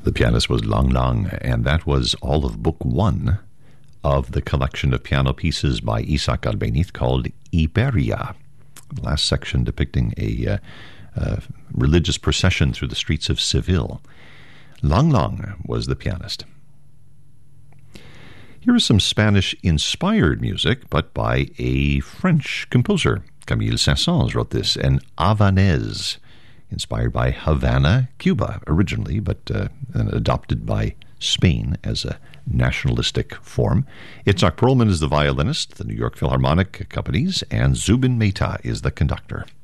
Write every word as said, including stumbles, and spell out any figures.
The pianist was Lang Lang, and that was all of Book One of the collection of piano pieces by Isaac Albéniz called Iberia. The last section depicting a uh, uh, religious procession through the streets of Seville. Lang Lang was the pianist. Here is some Spanish-inspired music, but by a French composer. Camille Saint-Saëns wrote this, an Havanaise, inspired by Havana, Cuba, originally, but uh, adopted by Spain as a nationalistic form. Itzhak Perlman is the violinist, the New York Philharmonic accompanies, and Zubin Mehta is the conductor.